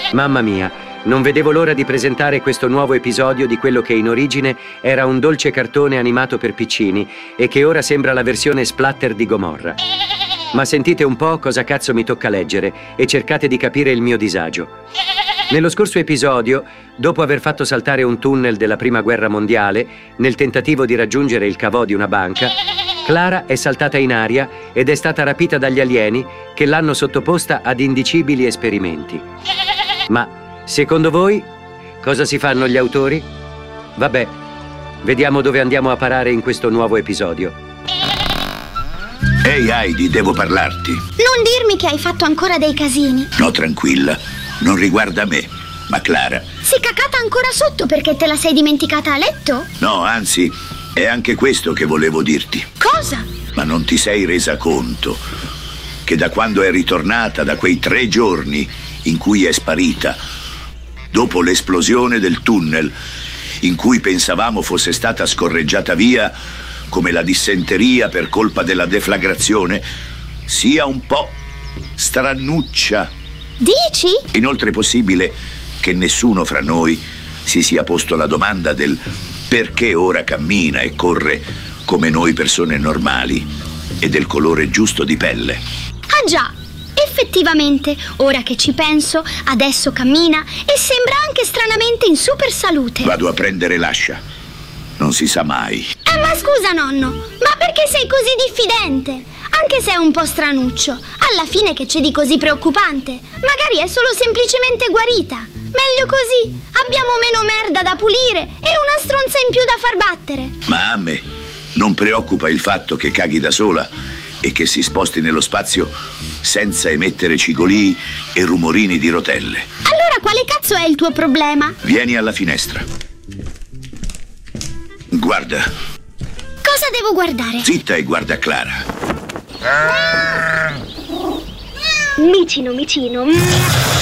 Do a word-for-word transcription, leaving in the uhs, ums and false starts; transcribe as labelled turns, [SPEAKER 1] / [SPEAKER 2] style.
[SPEAKER 1] Mamma mia, non vedevo l'ora di presentare questo nuovo episodio di quello che in origine era un dolce cartone animato per piccini e che ora sembra la versione splatter di Gomorra. Ma sentite un po' cosa cazzo mi tocca leggere e cercate di capire il mio disagio. Nello scorso episodio, dopo aver fatto saltare un tunnel della Prima Guerra Mondiale, nel tentativo di raggiungere il cavò di una banca, Clara è saltata in aria ed è stata rapita dagli alieni che l'hanno sottoposta ad indicibili esperimenti. Ma, secondo voi, cosa si fanno gli autori? Vabbè, vediamo dove andiamo a parare in questo nuovo episodio.
[SPEAKER 2] Ehi Heidi, devo parlarti.
[SPEAKER 3] Non dirmi che hai fatto ancora dei casini.
[SPEAKER 2] No, tranquilla, non riguarda me, ma Clara.
[SPEAKER 3] Si è cacata ancora sotto perché te la sei dimenticata a letto?
[SPEAKER 2] No, anzi, è anche questo che volevo dirti.
[SPEAKER 3] Cosa?
[SPEAKER 2] Ma non ti sei resa conto che da quando è ritornata, da quei tre giorni in cui è sparita, dopo l'esplosione del tunnel, in cui pensavamo fosse stata scorreggiata via come la dissenteria per colpa della deflagrazione, sia un po' strannuccia.
[SPEAKER 3] Dici?
[SPEAKER 2] Inoltre è possibile che nessuno fra noi si sia posto la domanda del perché ora cammina e corre come noi persone normali e del colore giusto di pelle.
[SPEAKER 3] Ah già, effettivamente, ora che ci penso, adesso cammina e sembra anche stranamente in super salute.
[SPEAKER 2] Vado a prendere l'ascia, non si sa mai.
[SPEAKER 3] Eh, ma scusa nonno, ma perché sei così diffidente? Anche se è un po' stranuccio, alla fine che c'è di così preoccupante? Magari è solo semplicemente guarita. Meglio così, abbiamo meno merda da pulire e una stronza in più da far battere.
[SPEAKER 2] Ma a me non preoccupa il fatto che caghi da sola e che si sposti nello spazio senza emettere cigolii e rumorini di rotelle.
[SPEAKER 3] Allora quale cazzo è il tuo problema?
[SPEAKER 2] Vieni alla finestra. Guarda.
[SPEAKER 3] Cosa devo guardare?
[SPEAKER 2] Zitta e guarda Clara.
[SPEAKER 3] Micino, micino.